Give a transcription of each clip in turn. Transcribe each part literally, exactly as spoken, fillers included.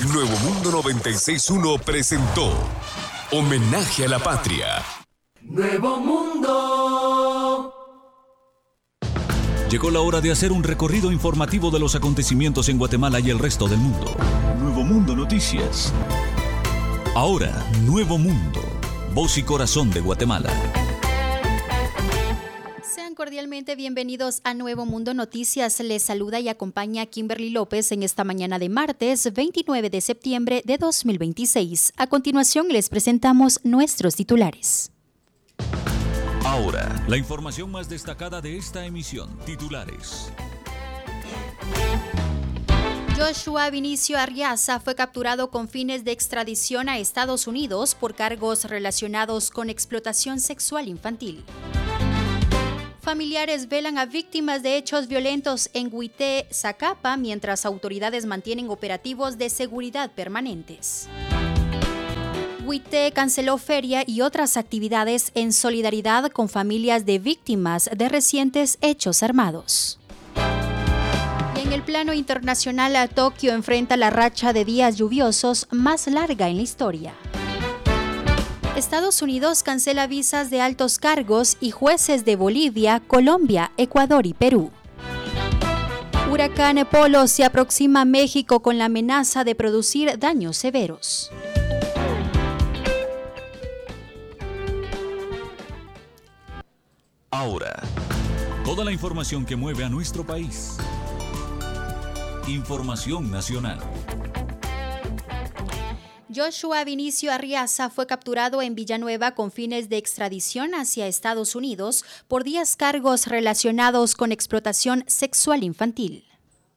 Nuevo Mundo noventa y seis punto uno presentó Homenaje a la Patria. Nuevo Mundo. Llegó la hora de hacer un recorrido informativo de los acontecimientos en Guatemala y el resto del mundo. Nuevo Mundo Noticias. Ahora, Nuevo Mundo, voz y corazón de Guatemala. Sean cordialmente bienvenidos a Nuevo Mundo Noticias. Les saluda y acompaña Kimberly López en esta mañana de martes veintinueve de septiembre de dos mil veintiséis. A continuación les presentamos nuestros titulares. Ahora, la información más destacada de esta emisión. Titulares. Joshua Vinicio Arriaza fue capturado con fines de extradición a Estados Unidos por cargos relacionados con explotación sexual infantil. Familiares velan a víctimas de hechos violentos en Huité, Zacapa, mientras autoridades mantienen operativos de seguridad permanentes. Huité canceló feria y otras actividades en solidaridad con familias de víctimas de recientes hechos armados. Y en el plano internacional, Tokio enfrenta la racha de días lluviosos más larga en la historia. Estados Unidos cancela visas de altos cargos y jueces de Bolivia, Colombia, Ecuador y Perú. Huracán Polo se aproxima a México con la amenaza de producir daños severos. Ahora, toda la información que mueve a nuestro país. Información nacional. Joshua Vinicio Arriaza fue capturado en Villanueva con fines de extradición hacia Estados Unidos por diez cargos relacionados con explotación sexual infantil.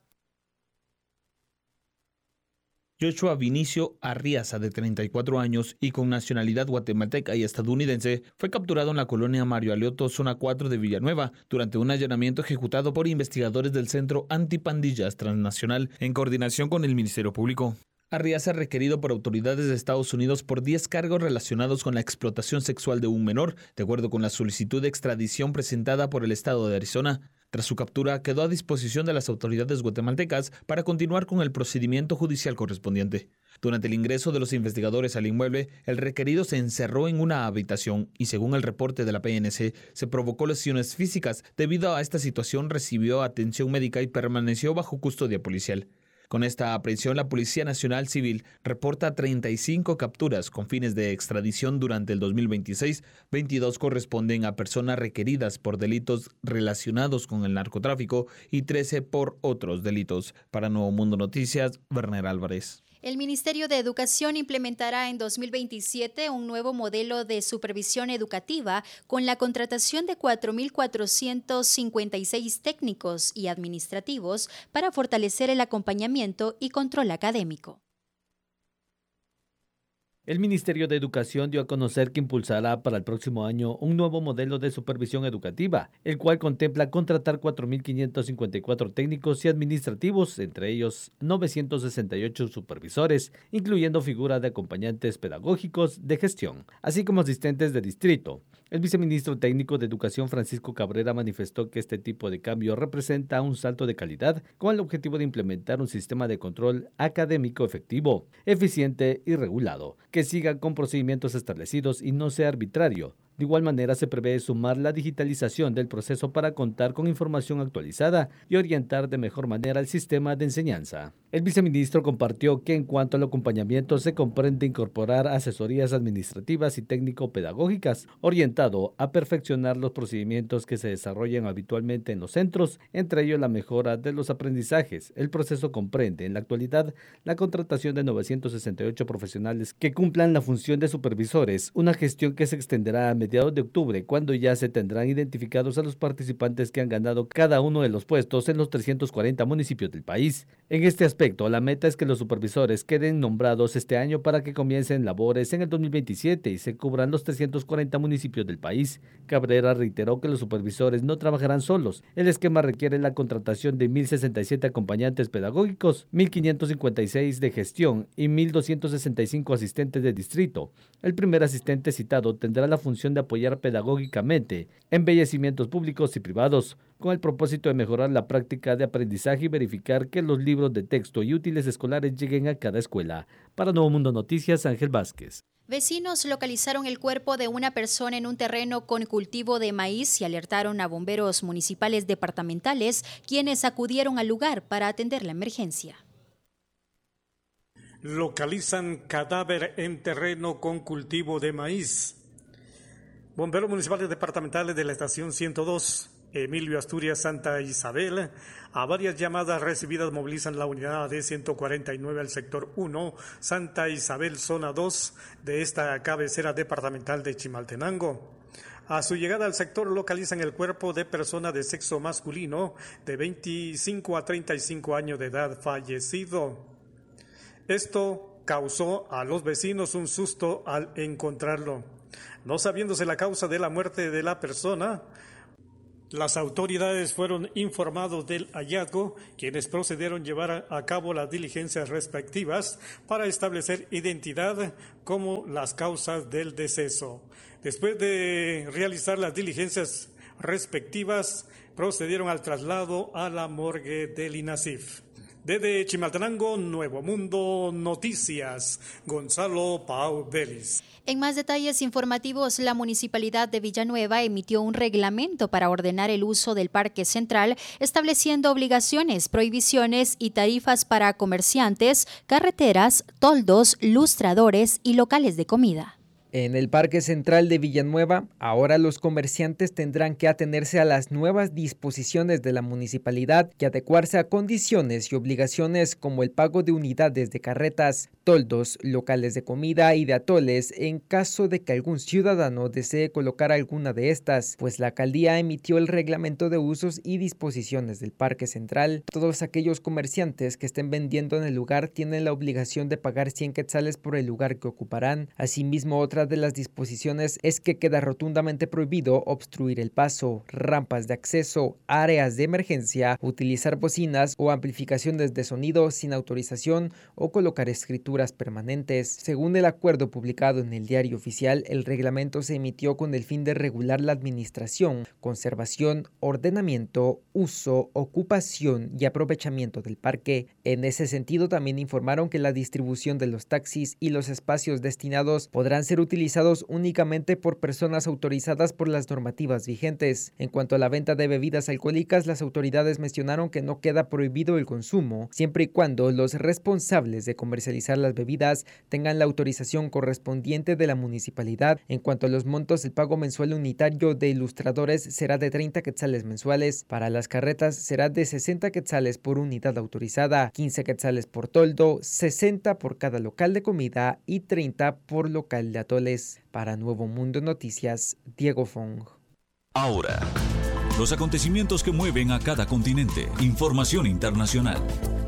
Joshua Vinicio Arriaza, de treinta y cuatro años y con nacionalidad guatemalteca y estadounidense, fue capturado en la colonia Mario Alioto, zona cuatro de Villanueva, durante un allanamiento ejecutado por investigadores del Centro Antipandillas Transnacional en coordinación con el Ministerio Público. Arriaza, requerido por autoridades de Estados Unidos por diez cargos relacionados con la explotación sexual de un menor, de acuerdo con la solicitud de extradición presentada por el estado de Arizona. Tras su captura, quedó a disposición de las autoridades guatemaltecas para continuar con el procedimiento judicial correspondiente. Durante el ingreso de los investigadores al inmueble, el requerido se encerró en una habitación y, según el reporte de la P N C, se provocó lesiones físicas. Debido a esta situación, recibió atención médica y permaneció bajo custodia policial. Con esta aprehensión, la Policía Nacional Civil reporta treinta y cinco capturas con fines de extradición durante el dos mil veintiséis. veintidós corresponden a personas requeridas por delitos relacionados con el narcotráfico y trece por otros delitos. Para Nuevo Mundo Noticias, Werner Álvarez. El Ministerio de Educación implementará en dos mil veintisiete un nuevo modelo de supervisión educativa con la contratación de cuatro mil cuatrocientos cincuenta y seis técnicos y administrativos para fortalecer el acompañamiento y control académico. El Ministerio de Educación dio a conocer que impulsará para el próximo año un nuevo modelo de supervisión educativa, el cual contempla contratar cuatro mil quinientos cincuenta y cuatro técnicos y administrativos, entre ellos novecientos sesenta y ocho supervisores, incluyendo figura de acompañantes pedagógicos de gestión, así como asistentes de distrito. El viceministro técnico de Educación, Francisco Cabrera, manifestó que este tipo de cambio representa un salto de calidad con el objetivo de implementar un sistema de control académico efectivo, eficiente y regulado, que siga con procedimientos establecidos y no sea arbitrario. De igual manera, se prevé sumar la digitalización del proceso para contar con información actualizada y orientar de mejor manera el sistema de enseñanza. El viceministro compartió que en cuanto al acompañamiento se comprende incorporar asesorías administrativas y técnico-pedagógicas orientado a perfeccionar los procedimientos que se desarrollan habitualmente en los centros, entre ellos la mejora de los aprendizajes. El proceso comprende en la actualidad la contratación de novecientos sesenta y ocho profesionales que cumplan la función de supervisores, una gestión que se extenderá a mediados de octubre, cuando ya se tendrán identificados a los participantes que han ganado cada uno de los puestos en los trescientos cuarenta municipios del país. En este aspecto, la meta es que los supervisores queden nombrados este año para que comiencen labores en el dos mil veintisiete y se cubran los trescientos cuarenta municipios del país. Cabrera reiteró que los supervisores no trabajarán solos. El esquema requiere la contratación de mil sesenta y siete acompañantes pedagógicos, mil quinientos cincuenta y seis de gestión y mil doscientos sesenta y cinco asistentes de distrito. El primer asistente citado tendrá la función de pretende apoyar pedagógicamente embellecimientos públicos y privados, con el propósito de mejorar la práctica de aprendizaje y verificar que los libros de texto y útiles escolares lleguen a cada escuela. Para Nuevo Mundo Noticias, Ángel Vázquez. Vecinos localizaron el cuerpo de una persona en un terreno con cultivo de maíz y alertaron a bomberos municipales departamentales, quienes acudieron al lugar para atender la emergencia. Localizan cadáver en terreno con cultivo de maíz. Bomberos municipales departamentales de la estación ciento dos, Emilio Asturias Santa Isabel, a varias llamadas recibidas movilizan la unidad de ciento cuarenta y nueve al sector uno, Santa Isabel zona dos de esta cabecera departamental de Chimaltenango. A su llegada al sector localizan el cuerpo de persona de sexo masculino de veinticinco a treinta y cinco años de edad fallecido. Esto causó a los vecinos un susto al encontrarlo. No sabiéndose la causa de la muerte de la persona, las autoridades fueron informados del hallazgo, quienes procedieron a llevar a cabo las diligencias respectivas para establecer identidad como las causas del deceso. Después de realizar las diligencias respectivas, procedieron al traslado a la morgue del INASIF. Desde Chimaltenango, Nuevo Mundo Noticias, Gonzalo Pau Vélez. En más detalles informativos, la Municipalidad de Villanueva emitió un reglamento para ordenar el uso del Parque Central, estableciendo obligaciones, prohibiciones y tarifas para comerciantes, carreteras, toldos, lustradores y locales de comida. En el Parque Central de Villanueva, ahora los comerciantes tendrán que atenerse a las nuevas disposiciones de la municipalidad y adecuarse a condiciones y obligaciones como el pago de unidades de carretas, toldos, locales de comida y de atoles en caso de que algún ciudadano desee colocar alguna de estas, pues la alcaldía emitió el reglamento de usos y disposiciones del Parque Central. Todos aquellos comerciantes que estén vendiendo en el lugar tienen la obligación de pagar cien quetzales por el lugar que ocuparán. Asimismo, otra de las disposiciones es que queda rotundamente prohibido obstruir el paso, rampas de acceso, áreas de emergencia, utilizar bocinas o amplificaciones de sonido sin autorización o colocar escrituras permanentes. Según el acuerdo publicado en el Diario Oficial, el reglamento se emitió con el fin de regular la administración, conservación, ordenamiento, uso, ocupación y aprovechamiento del parque. En ese sentido, también informaron que la distribución de los taxis y los espacios destinados podrán ser utilizados únicamente por personas autorizadas por las normativas vigentes. En cuanto a la venta de bebidas alcohólicas, las autoridades mencionaron que no queda prohibido el consumo, siempre y cuando los responsables de comercializar las bebidas tengan la autorización correspondiente de la municipalidad. En cuanto a los montos, el pago mensual unitario de ilustradores será de treinta quetzales mensuales. Para las carretas será de sesenta quetzales por unidad autorizada, quince quetzales por toldo, sesenta por cada local de comida y treinta por local de atoles. Para Nuevo Mundo Noticias, Diego Fong. Ahora, los acontecimientos que mueven a cada continente. Información internacional.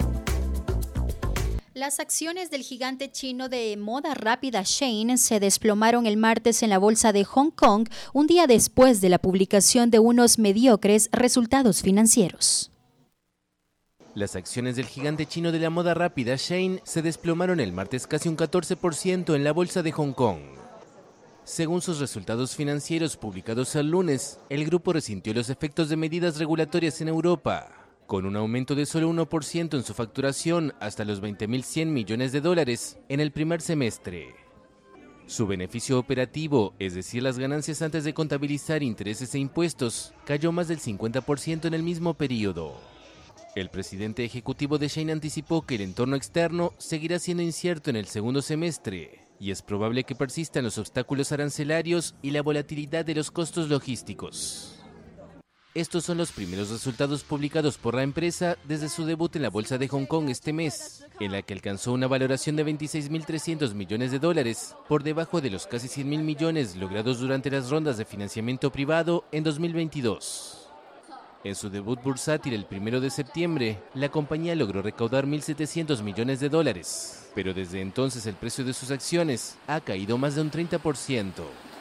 Las acciones del gigante chino de moda rápida Shein se desplomaron el martes en la bolsa de Hong Kong, un día después de la publicación de unos mediocres resultados financieros. Las acciones del gigante chino de la moda rápida Shein se desplomaron el martes casi un catorce por ciento en la bolsa de Hong Kong. Según sus resultados financieros publicados el lunes, el grupo resintió los efectos de medidas regulatorias en Europa, con un aumento de solo uno por ciento en su facturación hasta los veinte mil cien millones de dólares en el primer semestre. Su beneficio operativo, es decir, las ganancias antes de contabilizar intereses e impuestos, cayó más del cincuenta por ciento en el mismo periodo. El presidente ejecutivo de Shein anticipó que el entorno externo seguirá siendo incierto en el segundo semestre y es probable que persistan los obstáculos arancelarios y la volatilidad de los costos logísticos. Estos son los primeros resultados publicados por la empresa desde su debut en la bolsa de Hong Kong este mes, en la que alcanzó una valoración de veintiséis mil trescientos millones de dólares, por debajo de los casi cien mil millones logrados durante las rondas de financiamiento privado en dos mil veintidós. En su debut bursátil el primero de septiembre, la compañía logró recaudar mil setecientos millones de dólares, pero desde entonces el precio de sus acciones ha caído más de un treinta por ciento.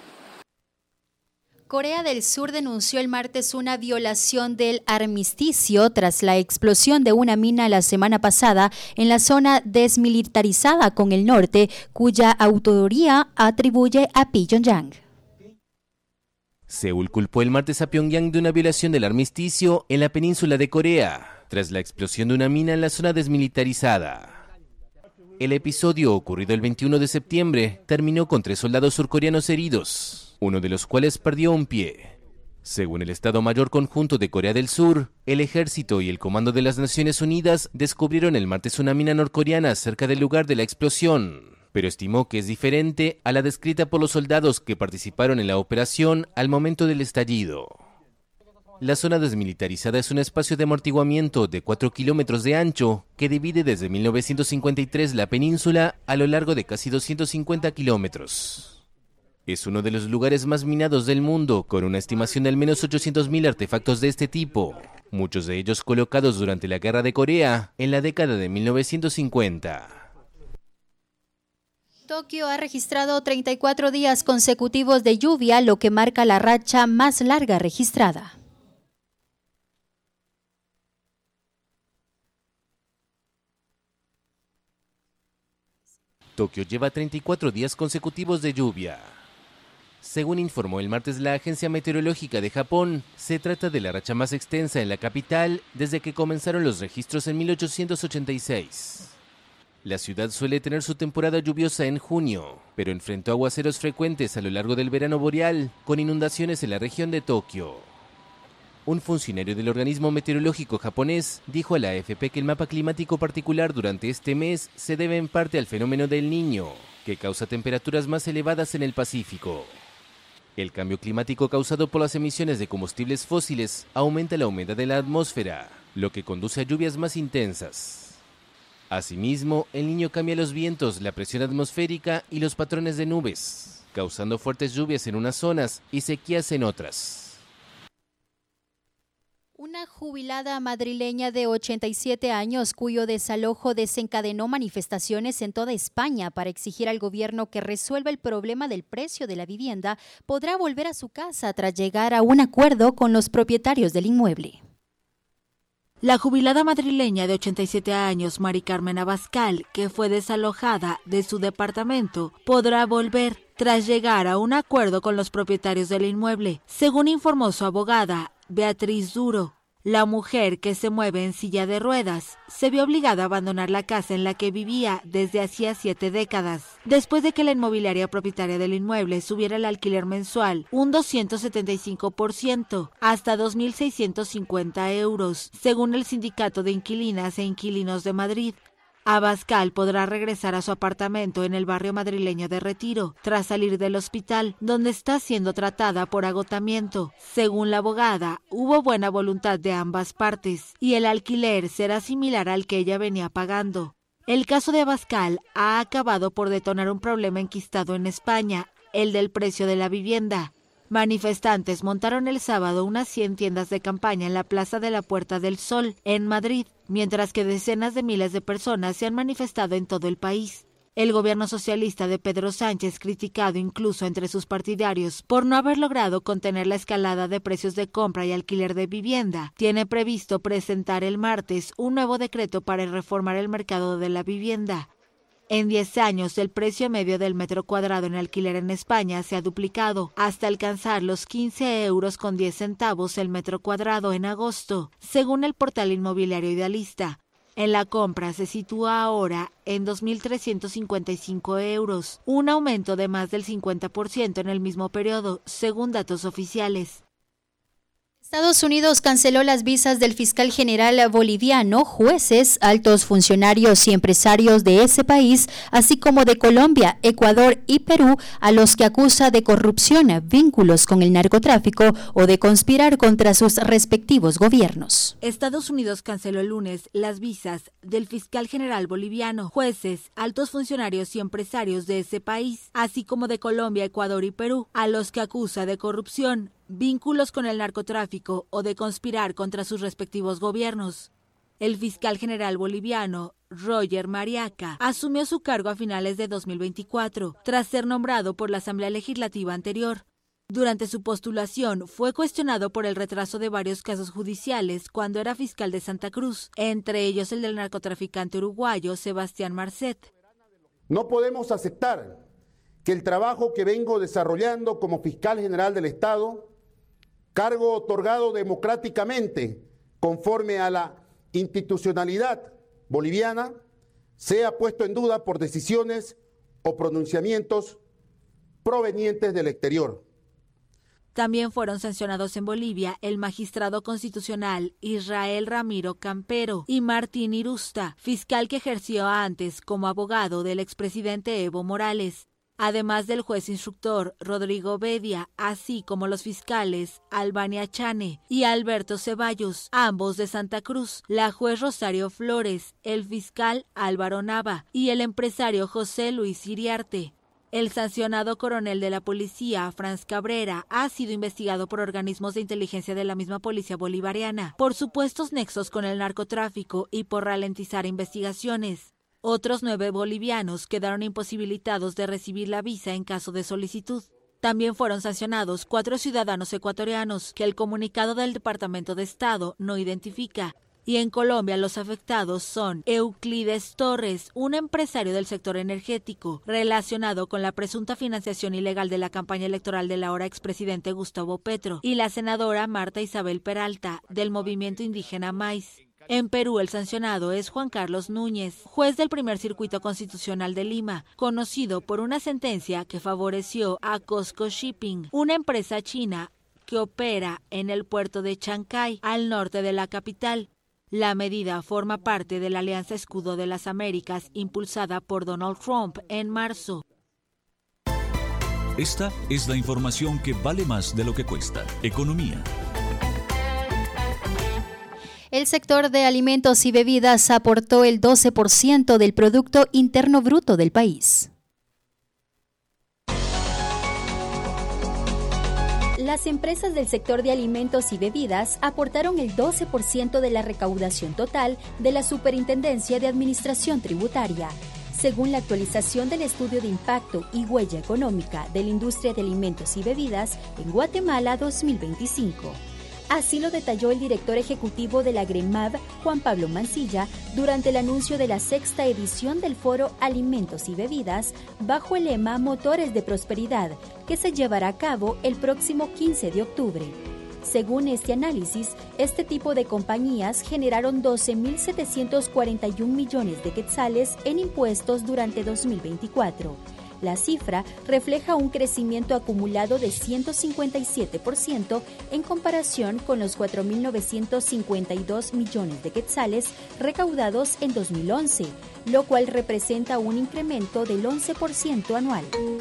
Corea del Sur denunció el martes una violación del armisticio tras la explosión de una mina la semana pasada en la zona desmilitarizada con el norte, cuya autoría atribuye a Pyongyang. Seúl culpó el martes a Pyongyang de una violación del armisticio en la península de Corea, tras la explosión de una mina en la zona desmilitarizada. El episodio, ocurrido el veintiuno de septiembre, terminó con tres soldados surcoreanos heridos, uno de los cuales perdió un pie. Según el Estado Mayor Conjunto de Corea del Sur, el Ejército y el Comando de las Naciones Unidas descubrieron el martes una mina norcoreana cerca del lugar de la explosión, pero estimó que es diferente a la descrita por los soldados que participaron en la operación al momento del estallido. La zona desmilitarizada es un espacio de amortiguamiento de cuatro kilómetros de ancho que divide desde mil novecientos cincuenta y tres la península a lo largo de casi doscientos cincuenta kilómetros. Es uno de los lugares más minados del mundo, con una estimación de al menos ochocientos mil artefactos de este tipo, muchos de ellos colocados durante la Guerra de Corea en la década de mil novecientos cincuenta. Tokio ha registrado treinta y cuatro días consecutivos de lluvia, lo que marca la racha más larga registrada. Tokio lleva treinta y cuatro días consecutivos de lluvia. Según informó el martes la Agencia Meteorológica de Japón, se trata de la racha más extensa en la capital desde que comenzaron los registros en mil ochocientos ochenta y seis. La ciudad suele tener su temporada lluviosa en junio, pero enfrentó aguaceros frecuentes a lo largo del verano boreal, con inundaciones en la región de Tokio. Un funcionario del organismo meteorológico japonés dijo a la A F P que el mapa climático particular durante este mes se debe en parte al fenómeno del Niño, que causa temperaturas más elevadas en el Pacífico. El cambio climático causado por las emisiones de combustibles fósiles aumenta la humedad de la atmósfera, lo que conduce a lluvias más intensas. Asimismo, el Niño cambia los vientos, la presión atmosférica y los patrones de nubes, causando fuertes lluvias en unas zonas y sequías en otras. Una jubilada madrileña de ochenta y siete años, cuyo desalojo desencadenó manifestaciones en toda España para exigir al gobierno que resuelva el problema del precio de la vivienda, podrá volver a su casa tras llegar a un acuerdo con los propietarios del inmueble. La jubilada madrileña de ochenta y siete años, Mari Carmen Abascal, que fue desalojada de su departamento, podrá volver tras llegar a un acuerdo con los propietarios del inmueble, según informó su abogada, Beatriz Duro. La mujer, que se mueve en silla de ruedas, se vio obligada a abandonar la casa en la que vivía desde hacía siete décadas, después de que la inmobiliaria propietaria del inmueble subiera el alquiler mensual un doscientos setenta y cinco por ciento, hasta dos mil seiscientos cincuenta euros, según el Sindicato de Inquilinas e Inquilinos de Madrid. Abascal podrá regresar a su apartamento en el barrio madrileño de Retiro, tras salir del hospital, donde está siendo tratada por agotamiento. Según la abogada, hubo buena voluntad de ambas partes, y el alquiler será similar al que ella venía pagando. El caso de Abascal ha acabado por detonar un problema enquistado en España, el del precio de la vivienda. Manifestantes montaron el sábado unas cien tiendas de campaña en la Plaza de la Puerta del Sol, en Madrid, mientras que decenas de miles de personas se han manifestado en todo el país. El gobierno socialista de Pedro Sánchez, criticado incluso entre sus partidarios por no haber logrado contener la escalada de precios de compra y alquiler de vivienda, tiene previsto presentar el martes un nuevo decreto para reformar el mercado de la vivienda. En diez años, el precio medio del metro cuadrado en alquiler en España se ha duplicado, hasta alcanzar los quince euros con diez centavos el metro cuadrado en agosto, según el portal inmobiliario Idealista. En la compra se sitúa ahora en dos mil trescientos cincuenta y cinco euros, un aumento de más del cincuenta por ciento en el mismo periodo, según datos oficiales. Estados Unidos canceló las visas del fiscal general boliviano, jueces, altos funcionarios y empresarios de ese país, así como de Colombia, Ecuador y Perú, a los que acusa de corrupción, vínculos con el narcotráfico o de conspirar contra sus respectivos gobiernos. Estados Unidos canceló el lunes las visas del fiscal general boliviano, jueces, altos funcionarios y empresarios de ese país, así como de Colombia, Ecuador y Perú, a los que acusa de corrupción, vínculos con el narcotráfico o de conspirar contra sus respectivos gobiernos. El fiscal general boliviano, Roger Mariaca, asumió su cargo a finales de dos mil veinticuatro, tras ser nombrado por la Asamblea Legislativa anterior. Durante su postulación, fue cuestionado por el retraso de varios casos judiciales cuando era fiscal de Santa Cruz, entre ellos el del narcotraficante uruguayo Sebastián Marcet. No podemos aceptar que el trabajo que vengo desarrollando como fiscal general del Estado cargo otorgado democráticamente conforme a la institucionalidad boliviana, sea puesto en duda por decisiones o pronunciamientos provenientes del exterior. También fueron sancionados en Bolivia el magistrado constitucional Israel Ramiro Campero y Martín Irusta, fiscal que ejerció antes como abogado del expresidente Evo Morales, además del juez instructor Rodrigo Bedia, así como los fiscales Albania Chane y Alberto Ceballos, ambos de Santa Cruz, la juez Rosario Flores, el fiscal Álvaro Nava y el empresario José Luis Iriarte. El sancionado coronel de la policía, Franz Cabrera, ha sido investigado por organismos de inteligencia de la misma policía bolivariana por supuestos nexos con el narcotráfico y por ralentizar investigaciones. Otros nueve bolivianos quedaron imposibilitados de recibir la visa en caso de solicitud. También fueron sancionados cuatro ciudadanos ecuatorianos que el comunicado del Departamento de Estado no identifica. Y en Colombia los afectados son Euclides Torres, un empresario del sector energético, relacionado con la presunta financiación ilegal de la campaña electoral del ahora expresidente Gustavo Petro, y la senadora Marta Isabel Peralta, del movimiento indígena Maíz. En Perú, el sancionado es Juan Carlos Núñez, juez del primer circuito constitucional de Lima, conocido por una sentencia que favoreció a Cosco Shipping, una empresa china que opera en el puerto de Chancay, al norte de la capital. La medida forma parte de la Alianza Escudo de las Américas impulsada por Donald Trump en marzo. Esta es la información que vale más de lo que cuesta. Economía. El sector de alimentos y bebidas aportó el doce por ciento del Producto Interno Bruto del país. Las empresas del sector de alimentos y bebidas aportaron el doce por ciento de la recaudación total de la Superintendencia de Administración Tributaria, según la actualización del estudio de impacto y huella económica de la industria de alimentos y bebidas en Guatemala dos mil veinticinco. Así lo detalló el director ejecutivo de la GREMAB, Juan Pablo Mancilla, durante el anuncio de la sexta edición del foro Alimentos y Bebidas, bajo el lema Motores de Prosperidad, que se llevará a cabo el próximo quince de octubre. Según este análisis, este tipo de compañías generaron doce mil setecientos cuarenta y un millones de quetzales en impuestos durante dos mil veinticuatro. La cifra refleja un crecimiento acumulado de ciento cincuenta y siete por ciento en comparación con los cuatro mil novecientos cincuenta y dos millones de quetzales recaudados en dos mil once, lo cual representa un incremento del once por ciento anual.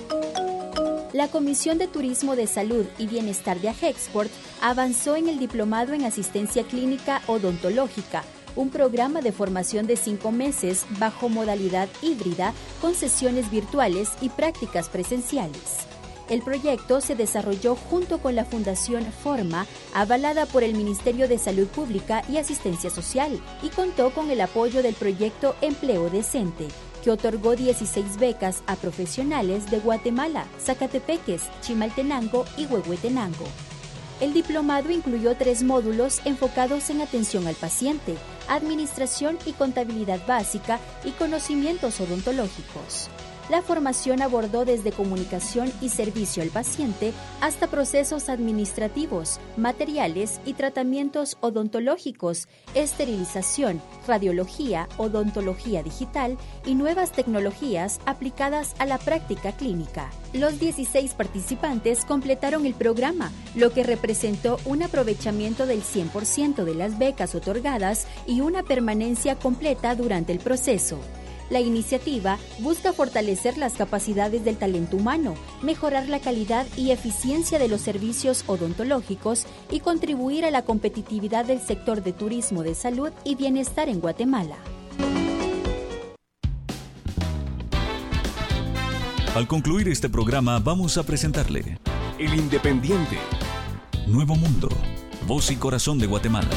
La Comisión de Turismo de Salud y Bienestar de Ajexport avanzó en el Diplomado en Asistencia Clínica Odontológica, un programa de formación de cinco meses bajo modalidad híbrida con sesiones virtuales y prácticas presenciales. El proyecto se desarrolló junto con la Fundación Forma, avalada por el Ministerio de Salud Pública y Asistencia Social, y contó con el apoyo del proyecto Empleo Decente, que otorgó dieciséis becas a profesionales de Guatemala, Zacatepeques, Chimaltenango y Huehuetenango. El diplomado incluyó tres módulos enfocados en atención al paciente, administración y contabilidad básica y conocimientos odontológicos. La formación abordó desde comunicación y servicio al paciente hasta procesos administrativos, materiales y tratamientos odontológicos, esterilización, radiología, odontología digital y nuevas tecnologías aplicadas a la práctica clínica. Los dieciséis participantes completaron el programa, lo que representó un aprovechamiento del cien por ciento de las becas otorgadas y una permanencia completa durante el proceso. La iniciativa busca fortalecer las capacidades del talento humano, mejorar la calidad y eficiencia de los servicios odontológicos y contribuir a la competitividad del sector de turismo de salud y bienestar en Guatemala. Al concluir este programa vamos a presentarle El Independiente. Nuevo Mundo, voz y corazón de Guatemala.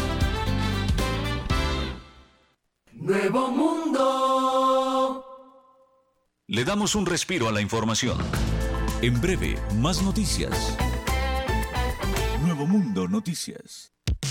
Nuevo Mundo. Le damos un respiro a la información. En breve, más noticias. Nuevo Mundo Noticias.